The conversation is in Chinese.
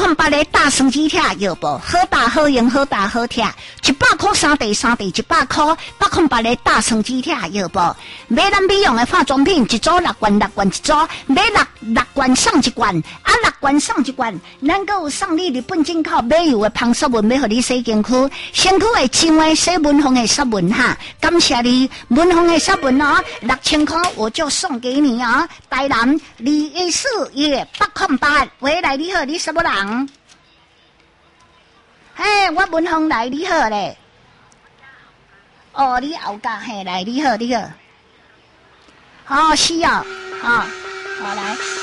8个大生鸡贴有无？好大好用，好大好贴，100块3地3地100块，808个大生鸡贴有无？买咱美容的化妆品，一组6罐6罐一组，买6罐送1罐，6罐送1罐，咱阁有送你日本进口美油的芳雪纹，要互你洗身躯的精华，洗文红的雪纹哈，感谢你，文红的雪纹哦，6000块我就送给你哦，台南214月808，喂，来你好，你什么人？嘿，我文红来，你好咧。哦，你后家嘿，来你好，你好。哦，是哦，好来。